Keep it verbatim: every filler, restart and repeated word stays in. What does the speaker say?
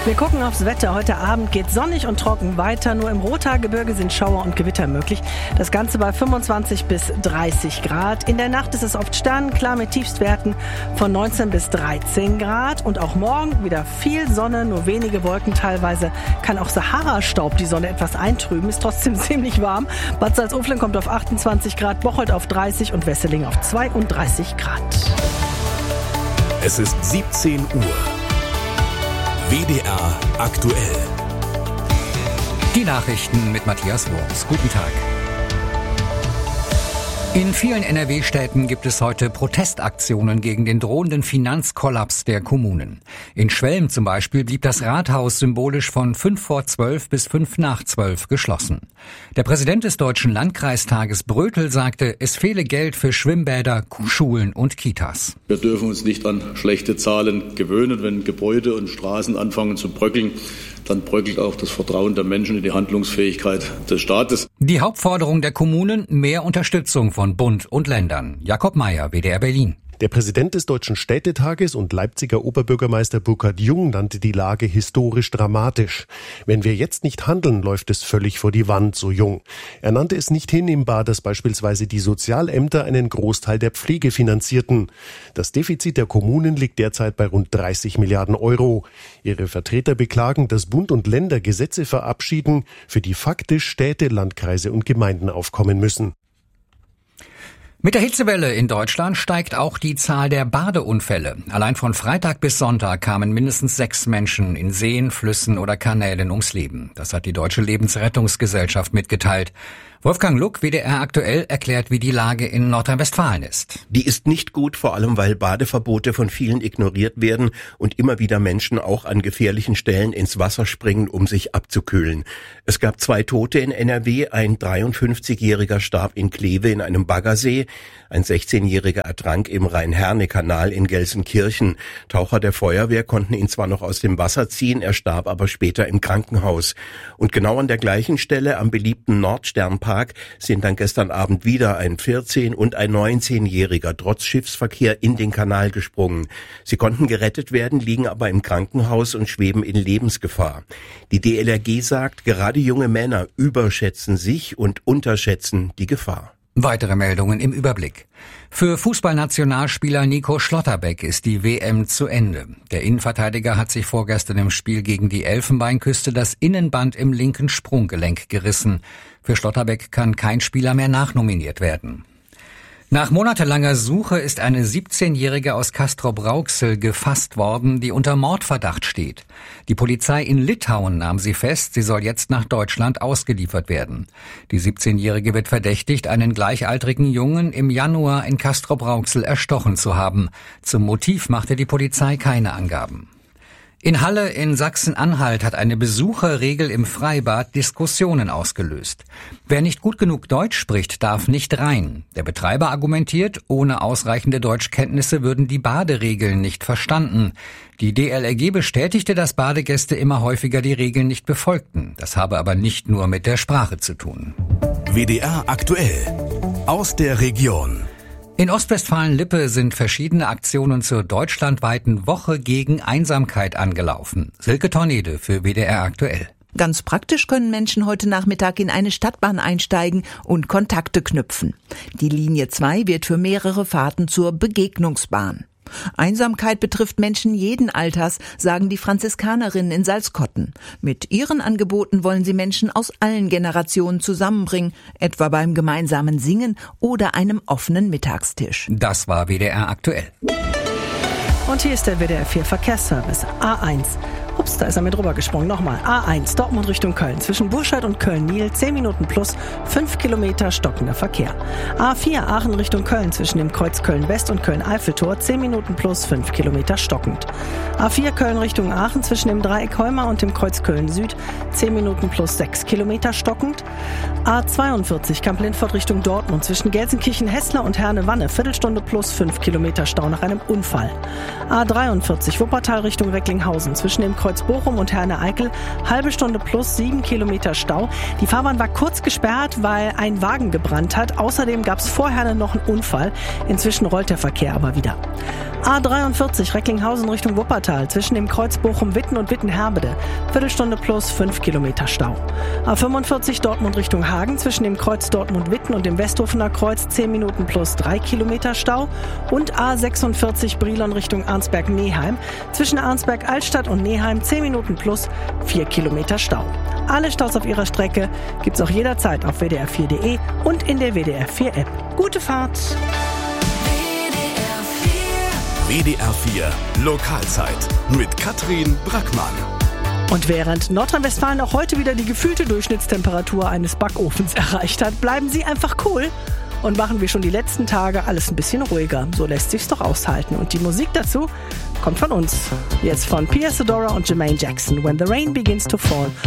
Wir gucken aufs Wetter. Heute Abend geht sonnig und trocken weiter. Nur im Rothaargebirge sind Schauer und Gewitter möglich. Das Ganze bei fünfundzwanzig bis dreißig Grad. In der Nacht ist es oft sternenklar mit Tiefstwerten von neunzehn bis dreizehn Grad. Und auch morgen wieder viel Sonne, nur wenige Wolken. Teilweise kann auch Sahara-Staub die Sonne etwas eintrüben. Ist trotzdem ziemlich warm. Bad Salzuflen kommt auf achtundzwanzig Grad, Bocholt auf dreißig und Wesseling auf zweiunddreißig Grad. Es ist siebzehn Uhr. W D R aktuell. Die Nachrichten mit Matthias Wurms. Guten Tag. In vielen N R W-Städten gibt es heute Protestaktionen gegen den drohenden Finanzkollaps der Kommunen. In Schwelm zum Beispiel blieb das Rathaus symbolisch von fünf vor zwölf bis fünf nach zwölf geschlossen. Der Präsident des Deutschen Landkreistages Brötel sagte, es fehle Geld für Schwimmbäder, Schulen und Kitas. Wir dürfen uns nicht an schlechte Zahlen gewöhnen. Wenn Gebäude und Straßen anfangen zu bröckeln, dann bröckelt auch das Vertrauen der Menschen in die Handlungsfähigkeit des Staates. Die Hauptforderung der Kommunen: mehr Unterstützung von Bund und Ländern. Jakob Mayer, W D R Berlin. Der Präsident des Deutschen Städtetages und Leipziger Oberbürgermeister Burkhard Jung nannte die Lage historisch dramatisch. Wenn wir jetzt nicht handeln, läuft es völlig vor die Wand, so Jung. Er nannte es nicht hinnehmbar, dass beispielsweise die Sozialämter einen Großteil der Pflege finanzierten. Das Defizit der Kommunen liegt derzeit bei rund dreißig Milliarden Euro. Ihre Vertreter beklagen, dass Bund und Länder Gesetze verabschieden, für die faktisch Städte, Landkreise und Gemeinden aufkommen müssen. Mit der Hitzewelle in Deutschland steigt auch die Zahl der Badeunfälle. Allein von Freitag bis Sonntag kamen mindestens sechs Menschen in Seen, Flüssen oder Kanälen ums Leben. Das hat die Deutsche Lebensrettungsgesellschaft mitgeteilt. Wolfgang Luck, W D R aktuell, erklärt, wie die Lage in Nordrhein-Westfalen ist. Die ist nicht gut, vor allem weil Badeverbote von vielen ignoriert werden und immer wieder Menschen auch an gefährlichen Stellen ins Wasser springen, um sich abzukühlen. Es gab zwei Tote in N R W. Ein dreiundfünfzigjähriger starb in Kleve in einem Baggersee. Ein sechzehnjähriger ertrank im Rhein-Herne-Kanal in Gelsenkirchen. Taucher der Feuerwehr konnten ihn zwar noch aus dem Wasser ziehen, er starb aber später im Krankenhaus. Und genau an der gleichen Stelle am beliebten Nordsternpark sind dann gestern Abend wieder ein vierzehn- und ein neunzehnjähriger trotz Schiffsverkehr in den Kanal gesprungen. Sie konnten gerettet werden, liegen aber im Krankenhaus und schweben in Lebensgefahr. Die D L R G sagt, gerade junge Männer überschätzen sich und unterschätzen die Gefahr. Weitere Meldungen im Überblick. Für Fußballnationalspieler Nico Schlotterbeck ist die W M zu Ende. Der Innenverteidiger hat sich vorgestern im Spiel gegen die Elfenbeinküste das Innenband im linken Sprunggelenk gerissen. Für Schlotterbeck kann kein Spieler mehr nachnominiert werden. Nach monatelanger Suche ist eine siebzehnjährige aus Castrop-Rauxel gefasst worden, die unter Mordverdacht steht. Die Polizei in Litauen nahm sie fest, sie soll jetzt nach Deutschland ausgeliefert werden. Die siebzehnjährige wird verdächtigt, einen gleichaltrigen Jungen im Januar in Castrop-Rauxel erstochen zu haben. Zum Motiv machte die Polizei keine Angaben. In Halle in Sachsen-Anhalt hat eine Besucherregel im Freibad Diskussionen ausgelöst. Wer nicht gut genug Deutsch spricht, darf nicht rein. Der Betreiber argumentiert, ohne ausreichende Deutschkenntnisse würden die Baderegeln nicht verstanden. Die D L R G bestätigte, dass Badegäste immer häufiger die Regeln nicht befolgten. Das habe aber nicht nur mit der Sprache zu tun. W D R aktuell. Aus der Region. In Ostwestfalen-Lippe sind verschiedene Aktionen zur deutschlandweiten Woche gegen Einsamkeit angelaufen. Silke Tornede für W D R aktuell. Ganz praktisch können Menschen heute Nachmittag in eine Stadtbahn einsteigen und Kontakte knüpfen. Die Linie zwei wird für mehrere Fahrten zur Begegnungsbahn. Einsamkeit betrifft Menschen jeden Alters, sagen die Franziskanerinnen in Salzkotten. Mit ihren Angeboten wollen sie Menschen aus allen Generationen zusammenbringen, etwa beim gemeinsamen Singen oder einem offenen Mittagstisch. Das war W D R aktuell. Und hier ist der W D R vier Verkehrsservice. A eins. Ups, da ist er mit rüber gesprungen. Nochmal. A eins, Dortmund Richtung Köln. Zwischen Burscheid und Köln-Niel zehn Minuten plus fünf Kilometer stockender Verkehr. A vier, Aachen Richtung Köln. Zwischen dem Kreuz Köln-West und Köln-Eiffeltor zehn Minuten plus fünf Kilometer stockend. A vier, Köln Richtung Aachen. Zwischen dem Dreieck Heuma und dem Kreuz Köln-Süd zehn Minuten plus sechs Kilometer stockend. A zweiundvierzig, Kamp-Lindfort Richtung Dortmund. Zwischen Gelsenkirchen-Hessler und Herne-Wanne Viertelstunde plus fünf Kilometer Stau nach einem Unfall. A dreiundvierzig, Wuppertal Richtung Recklinghausen. Zwischen dem Kreuz Bochum und Herne-Eickel. Halbe Stunde plus sieben Kilometer Stau. Die Fahrbahn war kurz gesperrt, weil ein Wagen gebrannt hat. Außerdem gab es vor Herne noch einen Unfall. Inzwischen rollt der Verkehr aber wieder. A dreiundvierzig Recklinghausen Richtung Wuppertal zwischen dem Kreuz Bochum-Witten und Witten-Herbede. Viertelstunde plus fünf Kilometer Stau. A fünfundvierzig Dortmund Richtung Hagen zwischen dem Kreuz Dortmund-Witten und dem Westhofener Kreuz zehn Minuten plus drei Kilometer Stau. Und A sechsundvierzig Brilon Richtung Arnsberg-Neheim zwischen Arnsberg-Altstadt und Neheim zehn Minuten plus vier Kilometer Stau. Alle Staus auf ihrer Strecke gibt's auch jederzeit auf w d r vier punkt d e und in der W D R vier App. Gute Fahrt! W D R vier Lokalzeit mit Katrin Brackmann. Und während Nordrhein-Westfalen auch heute wieder die gefühlte Durchschnittstemperatur eines Backofens erreicht hat, bleiben Sie einfach cool und machen wir schon die letzten Tage alles ein bisschen ruhiger. So lässt sich's doch aushalten. Und die Musik dazu kommt von uns. Jetzt von Pia Sedora und Jermaine Jackson. When the Rain Begins to Fall.